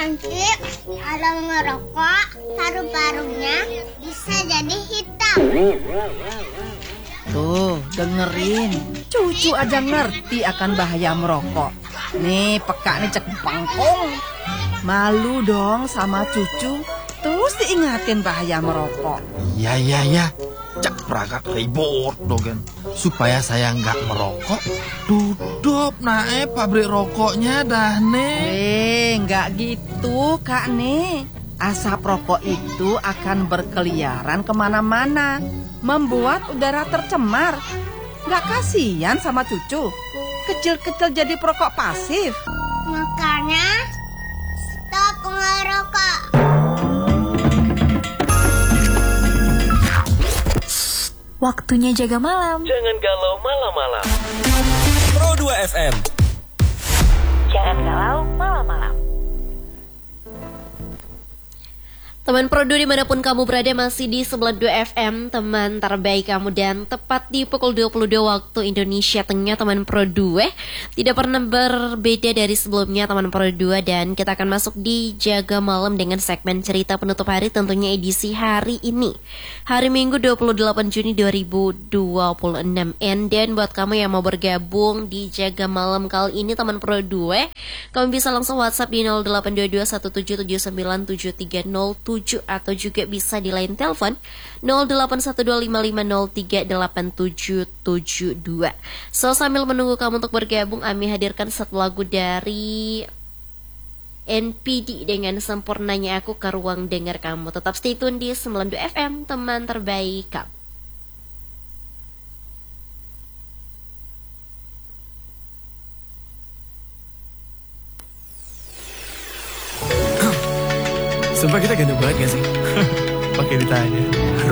Nanti kalau ngerokok, paru-parunya bisa jadi hitam. Tuh, dengerin. Cucu aja ngerti akan bahaya merokok. Nih, peka nih cek bangkong. Malu dong sama cucu. Terus diingatin bahaya merokok. Iya. Cak peragak ribut dogen. Supaya saya nggak merokok, tutup nae pabrik rokoknya dah nih. Nggak gitu Kak nih. Asap rokok itu akan berkeliaran kemana-mana, membuat udara tercemar. Nggak kasihan sama cucu? Kecil-kecil jadi perokok pasif. Makanya stop ngerokok. Waktunya jaga malam. Jangan galau malam-malam. Pro 2 FM. Jangan galau malam-malam. Teman Pro2 dimanapun kamu berada masih di 92 FM, teman terbaik kamu, dan tepat di pukul 22 waktu Indonesia Tengah. Teman Pro2 tidak pernah berbeda dari sebelumnya teman Pro2, dan kita akan masuk di Jaga Malam dengan segmen cerita penutup hari, tentunya edisi hari ini, hari Minggu 28 Juni 2026. Dan buat kamu yang mau bergabung di Jaga Malam kali ini teman Pro2, kamu bisa langsung WhatsApp di 082217797307 atau juga bisa di line telepon 081255038772. So, sambil menunggu kamu untuk bergabung, Ami hadirkan satu lagu dari NPD dengan Sempurnanya Aku ke ruang dengar kamu. Tetap stay tune di 92 FM, teman terbaik kamu. Sumpah kita ganteng banget gak sih? Pakai ditanya.